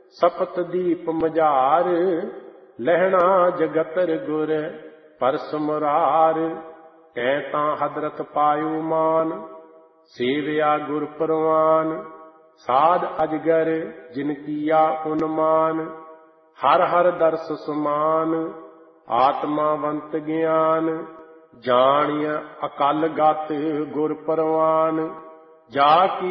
ਸਪਤ ਦੀਪ ਮਝਾਰ, ਲਹਿਣਾ ਜਗਤਰ ਗੁਰ ਪਰਸ ਮੁਰਾਰ। ਕੈ ਤਾਂ ਹਦਰਤ ਪਾਇਓ ਮਾਨ, ਸੇਵਿਆ ਗੁਰ ਪਰਵਾਨ। ਸਾਧ ਅਜਗਰ ਜਿਨ ਕੀਆ ਉਨਮਾਨ, ਹਰ ਹਰ ਦਰਸ ਸਮਾਨ। ਆਤਮਾਵੰਤ ਗਿਆਨ, ਜਾਣਿ ਅਕਲ ਗਤ ਗੁਰ ਪਰਵਾਨ। ਜਾ ਕੀ